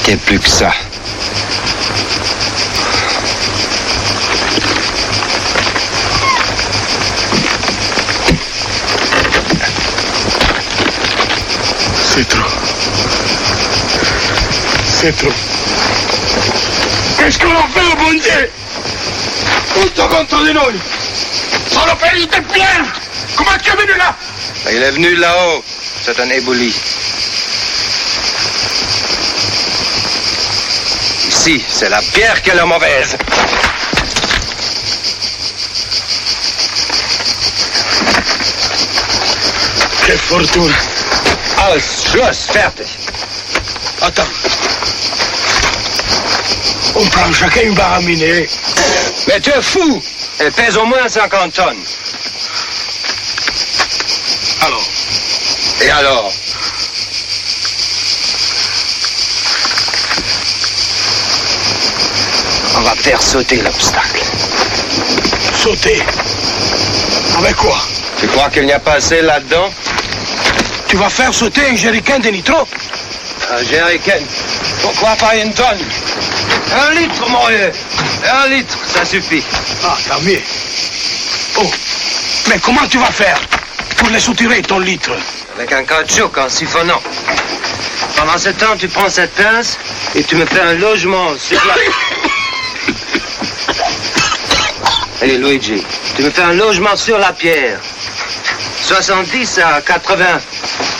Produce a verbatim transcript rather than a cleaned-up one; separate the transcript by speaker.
Speaker 1: T'es plus que ça.
Speaker 2: C'est trop. C'est trop. Qu'est-ce qu'on a fait au bon Dieu? Tutto contre di noi. Solo per il Pierre. Comment tu es venu là?
Speaker 1: Il est venu là-haut. C'est un éboulis. Ici, c'est la pierre qui est la mauvaise.
Speaker 2: Che fortuna.
Speaker 1: Alles, Schluss, fertig.
Speaker 2: Attends. On prend chacun une barre à miner.
Speaker 1: Mais tu es fou. Elle pèse au moins cinquante tonnes.
Speaker 2: Alors?
Speaker 1: Et alors? On va faire sauter l'obstacle.
Speaker 2: Sauter? Avec quoi?
Speaker 1: Tu crois qu'il n'y a pas assez là-dedans?
Speaker 2: Tu vas faire sauter un jerrycan de nitro?
Speaker 1: Un jerrycan? Pourquoi pas une tonne? Un litre, mon vieux. Un litre, ça suffit.
Speaker 2: Ah, tant mieux. Oh, mais comment tu vas faire pour les soutirer, ton litre?
Speaker 1: Avec un caoutchouc en siphonnant. Pendant ce temps, tu prends cette pince et tu me fais un logement sur la... Hé, Luigi, tu me fais un logement sur la pierre. soixante-dix à quatre-vingts.